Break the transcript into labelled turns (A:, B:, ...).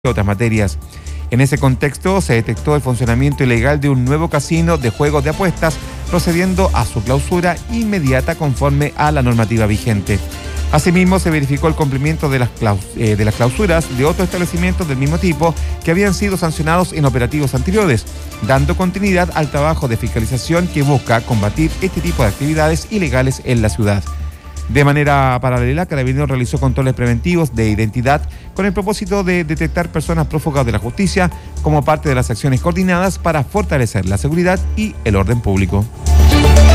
A: otras materias. En ese contexto se detectó el funcionamiento ilegal de un nuevo casino de juegos de apuestas, procediendo a su clausura inmediata conforme a la normativa vigente. Asimismo, se verificó el cumplimiento de las clausuras de otros establecimientos del mismo tipo que habían sido sancionados en operativos anteriores, dando continuidad al trabajo de fiscalización que busca combatir este tipo de actividades ilegales en la ciudad. De manera paralela, Carabineros realizó controles preventivos de identidad con el propósito de detectar personas prófugas de la justicia como parte de las acciones coordinadas para fortalecer la seguridad y el orden público.